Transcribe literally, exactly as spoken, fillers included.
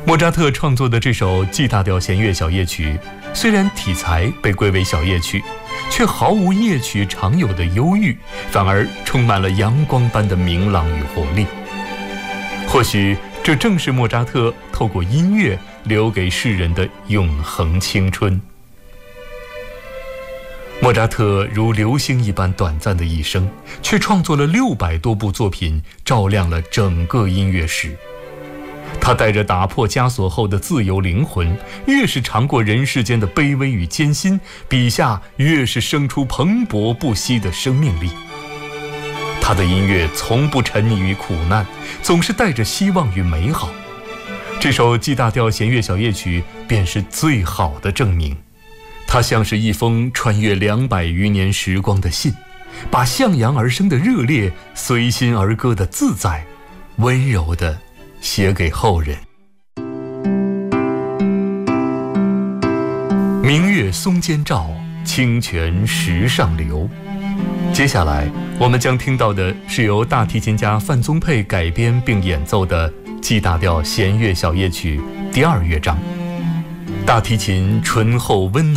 莫扎特创作的这首 G 大调弦乐小夜曲，虽然题材被归为小夜曲，却毫无夜曲常有的忧郁，反而充满了阳光般的明朗与活力。或许这正是莫扎特透过音乐留给世人的永恒青春。莫扎特如流星一般短暂的一生，却创作了六百多部作品，照亮了整个音乐史。他带着打破枷锁后的自由灵魂，越是尝过人世间的卑微与艰辛，笔下越是生出蓬勃不息的生命力。他的音乐从不沉溺于苦难，总是带着希望与美好。这首 G 大调弦乐小夜曲便是最好的证明。它像是一封穿越两百余年时光的信，把向阳而生的热烈，随心而歌的自在，温柔地写给后人。明月松间照，清泉石上流。接下来我们将听到的是由大提琴家范宗沛改编并演奏的 G 大调弦乐小夜曲第二乐章。大提琴醇厚温暖